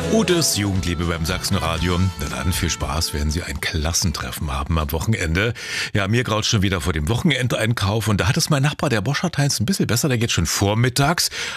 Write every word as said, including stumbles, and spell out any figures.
Utes Jugendliebe beim Sachsenradio. Na dann, viel Spaß, werden Sie ein Klassentreffen haben am Wochenende. Ja, mir graut schon wieder vor dem Wochenendeinkauf und da hat es mein Nachbar, der Boschert Heinz, ein bisschen besser, der geht schon vormittags.